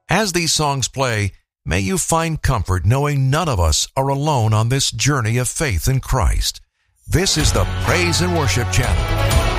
As these songs play, may you find comfort knowing none of us are alone on this journey of faith in Christ. This is the Praise and Worship Channel.